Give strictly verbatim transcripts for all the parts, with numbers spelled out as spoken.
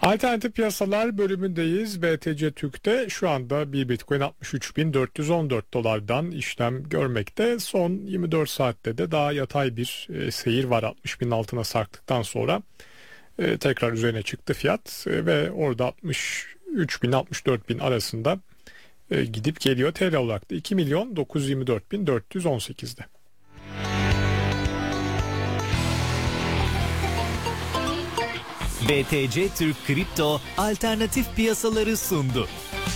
Alternatif piyasalar bölümündeyiz. B T C Türk'te şu anda bir Bitcoin altmış üç bin dört yüz on dört dolardan işlem görmekte. Son yirmi dört saatte de daha yatay bir e, seyir var. altmış binin altına sarktıktan sonra e, tekrar üzerine çıktı fiyat e, ve orada altmış üç bin altmış dört bin arasında e, gidip geliyor. T L olarak da iki milyon dokuz yüz yirmi dört bin dört yüz on sekizde. B T C Türk Kripto alternatif piyasaları sundu.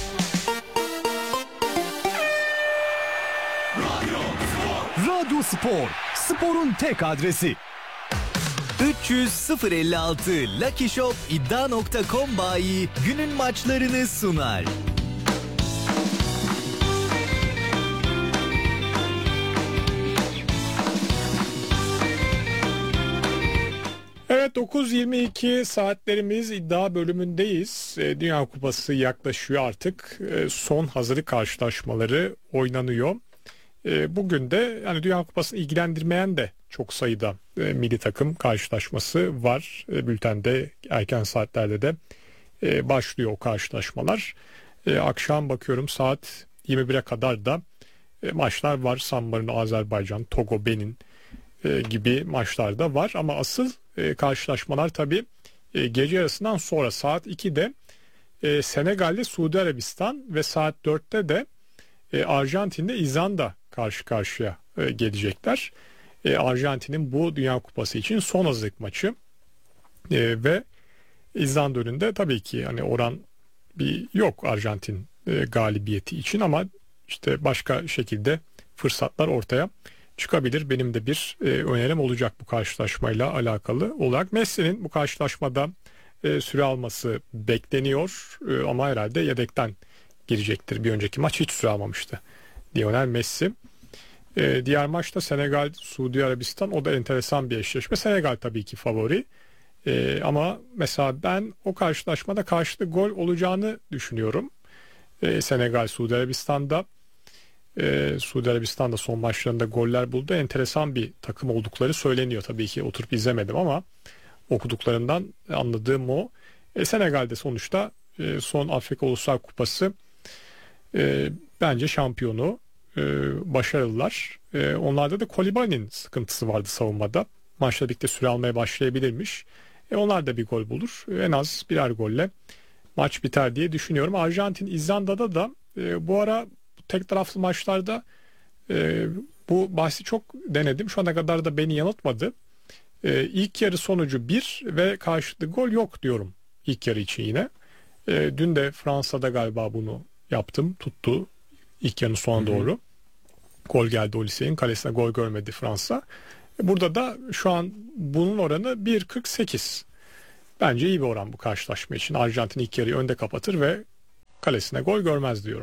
Radyo Spor, sporun tek adresi. üç yüz sıfır elli altı Lucky Shop iddia nokta com bayi günün maçlarını sunar. Evet, dokuz yirmi iki saatlerimiz iddia bölümündeyiz. E, Dünya Kupası yaklaşıyor artık. E, son hazırlık karşılaşmaları oynanıyor. E, bugün de yani Dünya Kupası'nı ilgilendirmeyen de çok sayıda e, milli takım karşılaşması var. E, bültende erken saatlerde de e, başlıyor o karşılaşmalar. E, akşam bakıyorum saat yirmi bire kadar da e, maçlar var. San Marino, Azerbaycan, Togo, Benin e, gibi maçlar da var. Ama asıl e, karşılaşmalar tabii e, gece yarısından sonra saat ikide e, Senegal'de Suudi Arabistan ve saat dörtte de e, Arjantin'de İzlanda karşı karşıya e, gelecekler. E, Arjantin'in bu Dünya Kupası için son hazırlık maçı e, ve İzlanda önünde tabii ki hani oran bir yok Arjantin e, galibiyeti için ama işte başka şekilde fırsatlar ortaya çıkabilir. Benim de bir e, önerim olacak bu karşılaşmayla alakalı olarak. Messi'nin bu karşılaşmada e, süre alması bekleniyor e, ama herhalde yedekten girecektir. Bir önceki maç hiç süre almamıştı Lionel Messi. E, diğer maçta Senegal, Suudi Arabistan, o da enteresan bir eşleşme. Senegal tabii ki favori e, ama mesela ben o karşılaşmada karşılıklı gol olacağını düşünüyorum. E, Senegal, Suudi Arabistan'da Ee, Suudi Arabistan'da son maçlarında goller buldu. Enteresan bir takım oldukları söyleniyor. Tabii ki oturup izlemedim ama okuduklarından anladığım o. E, Senegal'de sonuçta e, son Afrika Uluslar Kupası e, bence şampiyonu, e, başarılılar. E, onlarda da Koulibaly'nin sıkıntısı vardı savunmada. Maçla birlikte süre almaya başlayabilirmiş. E, onlar da bir gol bulur. E, en az birer golle maç biter diye düşünüyorum. Arjantin İzlanda'da da e, bu ara tek taraflı maçlarda e, bu bahsi çok denedim. Şu ana kadar da beni yanıltmadı. E, ilk yarı sonucu bir ve karşılıklı gol yok diyorum ilk yarı için yine. E, dün de Fransa'da galiba bunu yaptım. Tuttu ilk yarının sonuna doğru. Gol geldi Oliseh'in kalesine, gol görmedi Fransa. E, burada da şu an bunun oranı bir kırk sekiz. Bence iyi bir oran bu karşılaşma için. Arjantin ilk yarıyı önde kapatır ve kalesine gol görmez diyorum.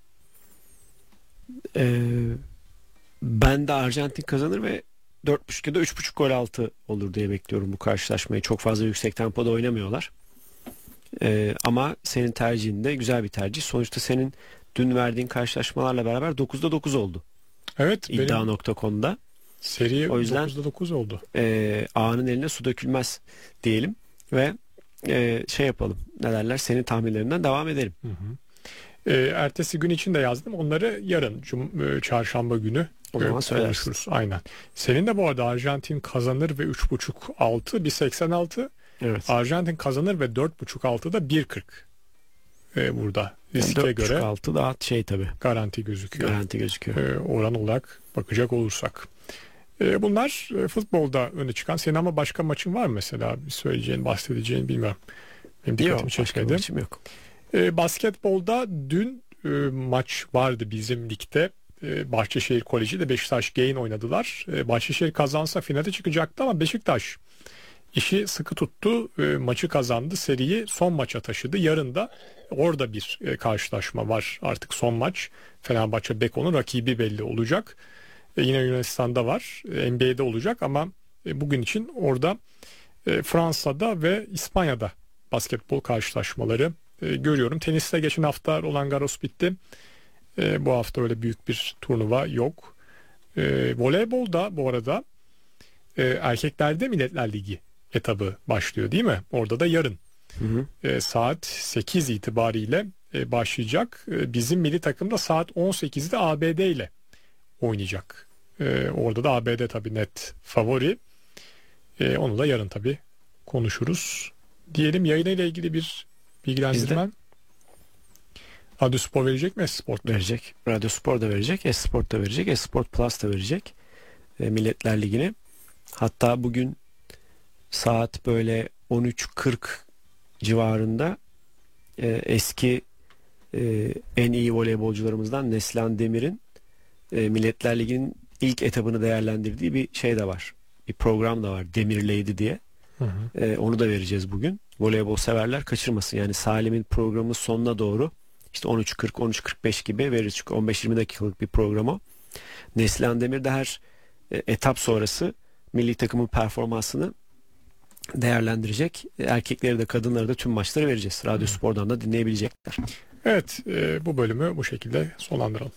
Ee, ben de Arjantin kazanır ve dört buçuk ya da üç buçuk gol altı olur diye bekliyorum bu karşılaşmayı. Çok fazla yüksek tempoda oynamıyorlar. Ee, ama senin tercihin de güzel bir tercih. Sonuçta senin dün verdiğin karşılaşmalarla beraber dokuzda dokuz oldu. Evet. iddia nokta com'da. Seri o yüzden dokuzda dokuz oldu. E, ağanın eline su dökülmez diyelim ve e, şey yapalım. Ne derler? Senin tahminlerinden devam edelim. Hı hı. E, ertesi gün için de yazdım. Onları yarın cum- çarşamba günü o zaman konuşuruz. Aynen. Senin de bu arada Arjantin kazanır ve üç buçuk altı bir seksen altı. Evet. Arjantin kazanır ve dört buçuk altıda bir kırk. E, burada riske yani göre altı daha şey tabii. Garanti gözüküyor. Garanti gözüküyor. E, oran olarak bakacak olursak. E, bunlar e, futbolda öne çıkan. Senin ama başka maçın var mı mesela? Bir söyleyeceğin, bahsedeceğin bilmiyorum. Benim dikkatimi yok, çekmedi. başka maçım yok. E, basketbolda dün e, maç vardı bizim ligde. E, Bahçeşehir Koleji ile Beşiktaş Gain oynadılar. E, Bahçeşehir kazansa finale çıkacaktı ama Beşiktaş işi sıkı tuttu. E, maçı kazandı. Seriyi son maça taşıdı. Yarın da orada bir e, karşılaşma var. Artık son maç. Fenerbahçe Beko'nun rakibi belli olacak. E, yine Yunanistan'da var. E, N B A'de olacak ama e, bugün için orada e, Fransa'da ve İspanya'da basketbol karşılaşmaları e, görüyorum. Teniste geçen hafta Roland Garros bitti. E, bu hafta öyle büyük bir turnuva yok. E, voleybolda bu arada e, erkeklerde Milletler Ligi etabı başlıyor değil mi? Orada da yarın Hı hı. e, saat sekiz itibariyle e, başlayacak. E, bizim milli takım da saat on sekizde A B D ile oynayacak. E, orada da A B D tabii net favori. E, onu da yarın tabii konuşuruz. Diyelim yayınıyla ilgili bir bilgilendirmen. Radyo Spor verecek mi? Esport verecek. Radyo Spor da verecek. Esport da verecek. Esport Plus da verecek. E, Milletler Ligi'ni. Hatta bugün saat böyle on üç kırk civarında e, eski e, en iyi voleybolcularımızdan Neslihan Demir'in e, Milletler Ligi'nin ilk etabını değerlendirdiği bir şey de var. Bir program da var. Demir Lady diye. Hı hı. E, onu da vereceğiz bugün. Voleybol severler kaçırmasın. Yani Salim'in programı sonuna doğru işte on üç kırk on üç kırk beş gibi veririz. Çünkü on beş yirmi dakikalık bir program o. Neslihan Demir de her e, etap sonrası milli takımın performansını değerlendirecek. Erkekleri de kadınları da tüm maçları vereceğiz. Radyo Spor'dan da dinleyebilecekler. Evet, e, bu bölümü bu şekilde sonlandıralım.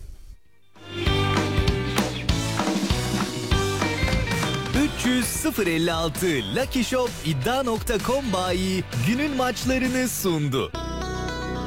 üç yüz sıfır elli altı Lucky Shop iddia nokta com bayi günün maçlarını sundu.